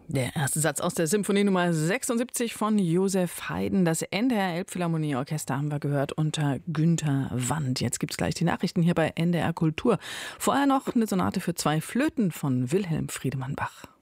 Der erste Satz aus der Symphonie Nummer 76 von Josef Haydn. Das NDR Elbphilharmonieorchester haben wir gehört unter Günter Wandt. Jetzt gibt's gleich die Nachrichten hier bei NDR Kultur. Vorher noch eine Sonate für zwei Flöten von Wilhelm Friedemann Bach.